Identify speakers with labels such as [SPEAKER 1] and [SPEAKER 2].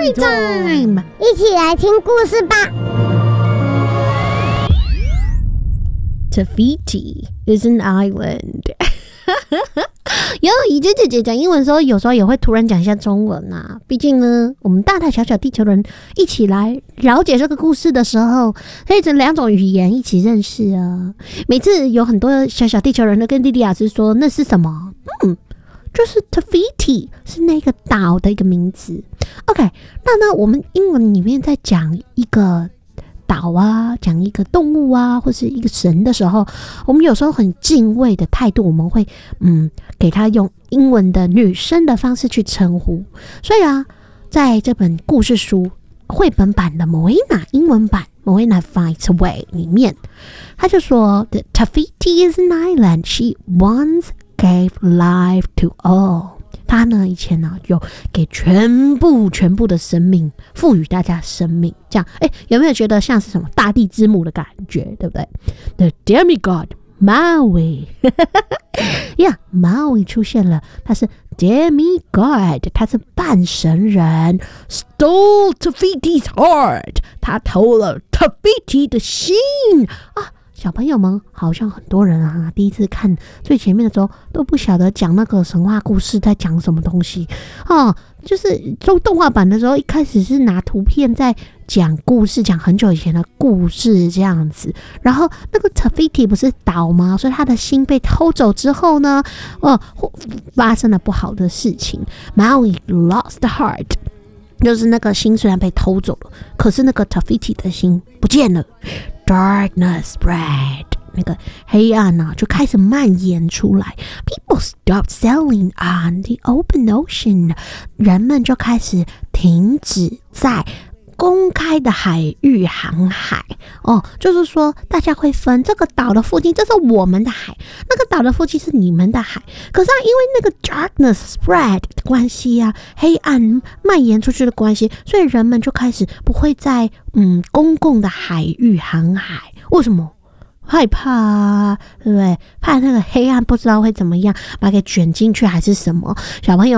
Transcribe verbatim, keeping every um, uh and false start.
[SPEAKER 1] Story time，
[SPEAKER 2] 一起来听故事吧。
[SPEAKER 1] Tafiti is an island 有以前姐姐讲英文的时候，有时候也会突然讲一下中文啊。毕竟呢，我们大大小小地球人一起来了解这个故事的时候，可以这两种语言一起认识啊。每次有很多小小地球人都跟莉莉亚斯说那是什么，嗯，就是 Tafiti 是那个岛的一个名字。OK， 那呢，我们英文里面在讲一个岛啊，讲一个动物啊，或是一个神的时候，我们有时候很敬畏的态度，我们会嗯给他用英文的女生的方式去称呼。所以啊，在这本故事书绘本版的 Moana 英文版 Moana Finds a Way 里面，他就说 The Tafiti is an island she once gave life to all。他呢，以前呢，有给全部全部的生命赋予大家生命，这样，哎，有没有觉得像是什么大地之母的感觉，对不对 ？The demigod Maui， 呀、yeah, ，Maui 出现了，他是 demigod， 他是半神人 ，stole Tafiti's heart， 他偷了 Tafiti 的心啊。小朋友们好像很多人啊，第一次看最前面的时候都不晓得讲那个神话故事在讲什么东西哦。就是做动画版的时候，一开始是拿图片在讲故事，讲很久以前的故事这样子。然后那个 Tafiti 不是岛吗？所以他的心被偷走之后呢，哦，发生了不好的事情。Maui lost the heart， 就是那个心虽然被偷走了，可是那个 Tafiti 的心不见了。Darkness spread， 那个黑暗啊就开始蔓延出来。People stopped sailing on the open ocean， 人们就开始停止在公开的海域航海哦，就是说大家会分这个岛的附近，这是我们的海，那个岛的附近是你们的海。可是啊，因为那个 darkness spread 的关系啊，黑暗蔓延出去的关系，所以人们就开始不会在嗯公共的海域航海。为什么？害怕啊，对不对？怕那个黑暗不知道会怎么样，把它给卷进去还是什么？小朋友